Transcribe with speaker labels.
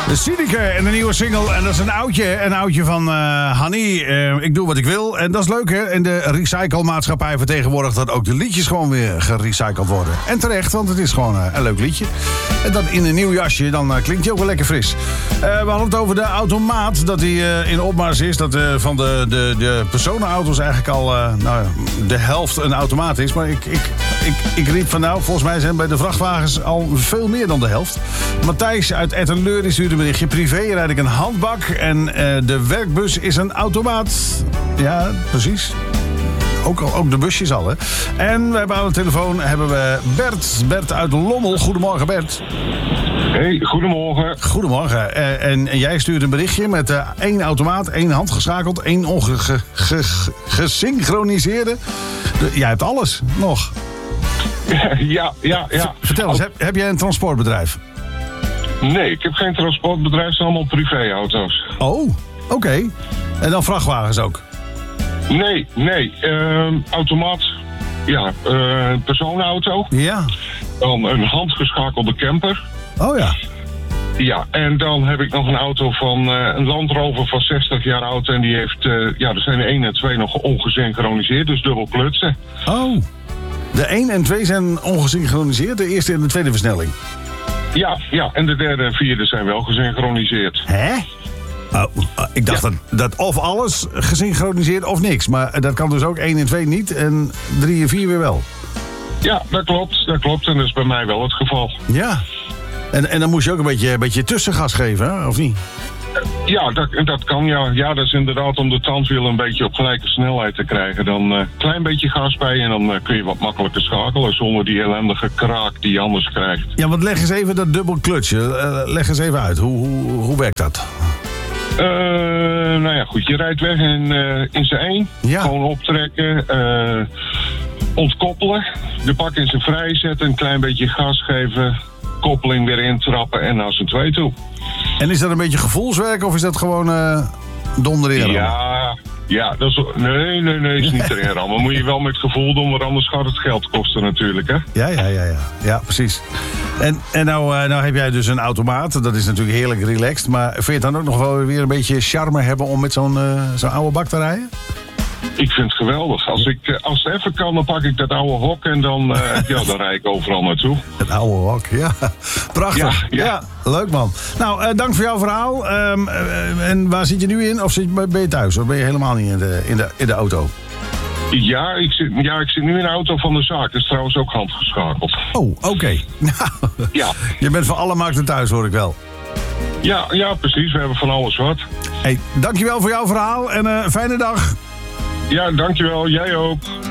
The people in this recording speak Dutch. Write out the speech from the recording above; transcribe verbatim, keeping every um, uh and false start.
Speaker 1: De Sineke en de nieuwe single. En dat is een oudje. Een oudje van uh, Hanni. Uh, ik doe wat ik wil. En dat is leuk, hè? En de recyclemaatschappij vertegenwoordigt dat ook de liedjes gewoon weer gerecycled worden. En terecht, want het is gewoon uh, een leuk liedje. En dan in een nieuw jasje, dan uh, klinkt hij ook wel lekker fris. Uh, we hadden het over de automaat. Dat die uh, in opmars is. Dat uh, van de, de, de personenauto's eigenlijk al uh, nou, de helft een automaat is. Maar ik, ik, ik, ik riep van nou, volgens mij zijn bij de vrachtwagens al veel meer dan de helft. Matthijs uit Ettenleur is stuurde een berichtje. Privé rijd ik een handbak en uh, de werkbus is een automaat. Ja, precies. Ook, ook de busjes al, hè. En we hebben aan de telefoon hebben we Bert. Bert uit Lommel. Goedemorgen, Bert.
Speaker 2: Hey, goedemorgen.
Speaker 1: Goedemorgen. Uh, en, en jij stuurt een berichtje met uh, één automaat, één handgeschakeld, één ongesynchroniseerde. Ge, jij hebt alles nog.
Speaker 2: Ja, ja, ja.
Speaker 1: Vertel eens, heb, heb jij een transportbedrijf?
Speaker 2: Nee, ik heb geen transportbedrijf, het zijn allemaal privéauto's.
Speaker 1: Oh, oké. Okay. En dan vrachtwagens ook?
Speaker 2: Nee, nee. Uh, automaat, ja, uh, personenauto.
Speaker 1: Ja.
Speaker 2: Dan een handgeschakelde camper.
Speaker 1: Oh ja.
Speaker 2: Ja, en dan heb ik nog een auto van uh, een Land Rover van zestig jaar oud. En die heeft, uh, ja, er zijn de één en twee nog ongesynchroniseerd, dus dubbel klutsen.
Speaker 1: Oh, de één en twee zijn ongesynchroniseerd, de eerste en de tweede versnelling?
Speaker 2: Ja, ja, en de derde en vierde zijn wel gesynchroniseerd.
Speaker 1: Hè? Oh, ik dacht
Speaker 2: ja.
Speaker 1: dat, dat of alles gesynchroniseerd of niks. Maar dat kan dus ook één en twee niet en drie en vier weer wel.
Speaker 2: Ja, dat klopt, dat klopt. En dat is bij mij wel het geval.
Speaker 1: Ja. En, en dan moest je ook een beetje, een beetje tussengas geven, hè? Of niet?
Speaker 2: Ja, dat, dat kan, ja. Ja, dat is inderdaad om de tandwielen een beetje op gelijke snelheid te krijgen. Dan een uh, klein beetje gas bij en dan uh, kun je wat makkelijker schakelen zonder die ellendige kraak die je anders krijgt.
Speaker 1: Ja, want leg eens even dat dubbel klutje. Uh, leg eens even uit. Hoe, hoe, hoe werkt dat?
Speaker 2: Uh, nou ja, goed. Je rijdt weg in, uh, in z'n één.
Speaker 1: Ja.
Speaker 2: Gewoon optrekken. Uh, ontkoppelen. De bak in zijn vrij zetten. Een klein beetje gas geven. Koppeling weer intrappen en naar z'n twee toe.
Speaker 1: En is dat een beetje gevoelswerk of is dat gewoon uh, donder in?
Speaker 2: Ja, ja, dat is, nee, nee, nee, is niet erin rammen. Moet je wel met gevoel doen, want anders gaat het geld kosten natuurlijk, hè?
Speaker 1: Ja, ja, ja, ja, ja, precies. En, en nou, uh, nou heb jij dus een automaat, dat is natuurlijk heerlijk relaxed. Maar vind je het dan ook nog wel weer een beetje charme hebben om met zo'n uh, zo'n oude bak te rijden?
Speaker 2: Ik vind het geweldig. Als, ik, als het even kan, dan pak ik dat oude hok en dan, uh, ja, dan rijd ik overal naartoe.
Speaker 1: Het oude hok, ja. Prachtig.
Speaker 2: Ja, ja.
Speaker 1: Ja, leuk man. Nou, uh, dank voor jouw verhaal. Um, uh, en waar zit je nu in? Of zit je, ben je thuis? Of ben je helemaal niet in de, in de, in de auto?
Speaker 2: Ja ik, zit, ja, ik zit nu in de auto van de zaak. Dat is trouwens ook handgeschakeld.
Speaker 1: Oh, oké. Okay.
Speaker 2: Ja.
Speaker 1: Je bent van alle markten thuis, hoor ik wel.
Speaker 2: Ja, ja, precies. We hebben van alles wat.
Speaker 1: Hey, dankjewel voor jouw verhaal en een uh, fijne dag.
Speaker 2: Ja, dankjewel. Jij ook.